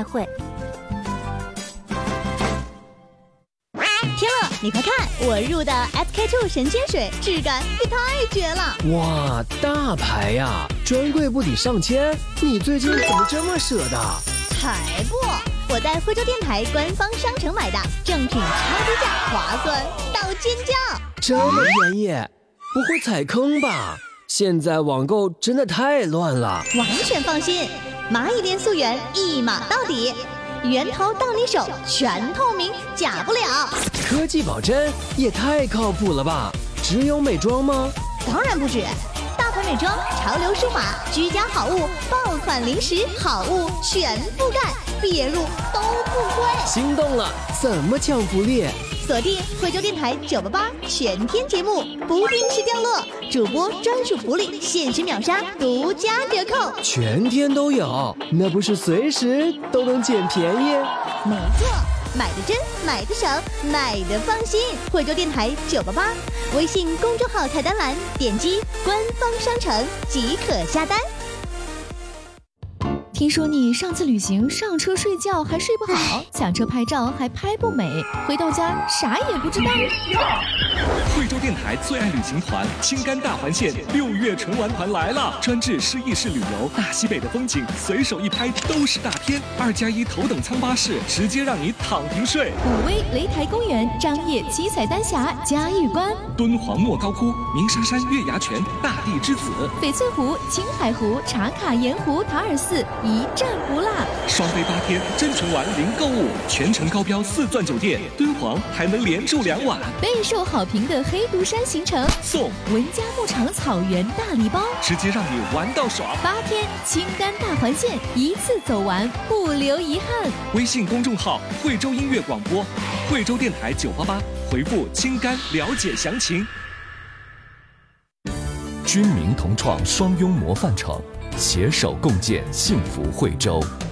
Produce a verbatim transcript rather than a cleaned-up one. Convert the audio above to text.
开会。天乐，你快看，我入的 S K two 神仙水，质感也太绝了！ 哇，大牌呀，专柜不抵上千，你最近怎么这么舍得？ 才不！我在惠州电台官方商城买的，正品超低价，划算到尖叫！ 这么便宜，不会踩坑吧？现在网购真的太乱了。 完全放心，蚂蚁链溯源一码到底，源头到你手，全透明，假不了。 科技保真也太靠谱了吧？只有美妆吗？ 当然不止，大牌美妆、潮流数码、居家好物、爆款零食好物全覆盖，别入都不亏。 心动了，怎么抢福利？ 锁定惠州电台九八八全天节目，不定时掉落，主播专属福利，限时秒杀，独家折扣， 全天都有，那不是随时都能捡便宜？ 没错，买的真，买的省，买的放心。惠州电台九八八，微信公众号菜单栏点击官方商城即可下单。 听说你上次旅行上车睡觉还睡不好，下车拍照还拍不美，回到家啥也不知道。 惠州电台最爱旅行团青甘大环线六月纯玩团来了，专治失忆式旅游，大西北的风景随手一拍都是大片，二加一头等舱巴士，直接让你躺平睡。 武威擂台公园、张掖七彩丹霞、嘉峪关、 敦煌莫高窟、鸣沙山月牙泉、大地之子、 翡翠湖、青海湖、茶卡盐湖、塔尔寺一站不落。 双飞八天，真纯玩零购物，全程高标四钻酒店，敦煌还能连住两晚。 备受好评的黑独山行程送文家牧场草原大礼包， 直接让你玩到爽。 八天青甘大环线，一次走完不留遗憾。 微信公众号惠州音乐广播，惠州电台九八八，回复青甘了解详情。 军民同创双拥模范城，携手共建幸福惠州。